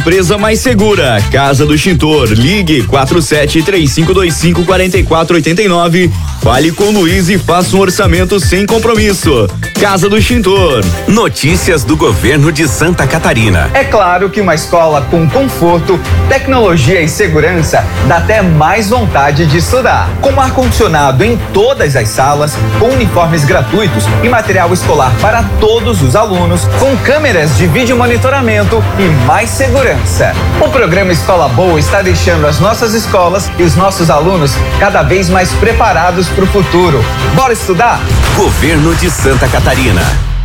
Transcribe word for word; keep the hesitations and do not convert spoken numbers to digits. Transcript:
Empresa mais segura, Casa do Extintor, ligue quatro sete três cinco dois cinco quatro quatro oito nove. Fale com o Luiz e faça um orçamento sem compromisso. Casa do Extintor. Notícias do governo de Santa Catarina. É claro que uma escola com conforto, tecnologia e segurança dá até mais vontade de estudar. Com ar-condicionado em todas as salas, com uniformes gratuitos e material escolar para todos os alunos, com câmeras de vídeo monitoramento e mais segurança. O programa Escola Boa está deixando as nossas escolas e os nossos alunos cada vez mais preparados para o futuro. Bora estudar? Governo de Santa Catarina.